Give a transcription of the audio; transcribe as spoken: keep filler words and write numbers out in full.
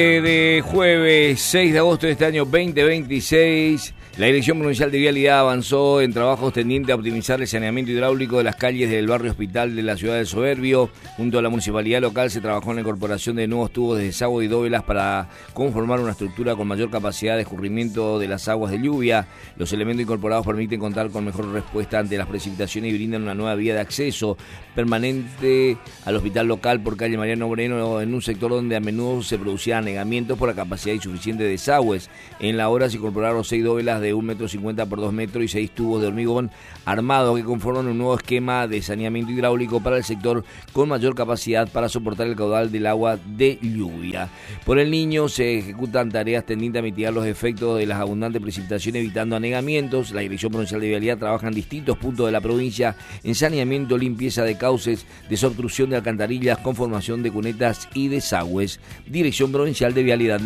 De jueves seis de agosto de este año veinte veintiséis, la Dirección Provincial de Vialidad avanzó en trabajos tendientes a optimizar el saneamiento hidráulico de las calles del barrio Hospital de la ciudad del Soberbio. Junto a la municipalidad local se trabajó en la incorporación de nuevos tubos de desagüe y dóvelas para conformar una estructura con mayor capacidad de escurrimiento de las aguas de lluvia. Los elementos incorporados permiten contar con mejor respuesta ante las precipitaciones y brindan una nueva vía de acceso permanente al hospital local por calle Mariano Moreno, en un sector donde a menudo se producían anegamientos por la capacidad insuficiente de desagües. En la obra se incorporaron seis dóvelas de un metro cincuenta por dos metros y seis tubos de hormigón armado que conforman un nuevo esquema de saneamiento hidráulico para el sector con mayor capacidad para soportar el caudal del agua de lluvia. Por el Niño se ejecutan tareas tendientes a mitigar los efectos de las abundantes precipitaciones evitando anegamientos. La Dirección Provincial de Vialidad trabaja en distintos puntos de la provincia en saneamiento, limpieza de cauces, desobstrucción de alcantarillas, conformación de cunetas y desagües. Dirección Provincial de Vialidad.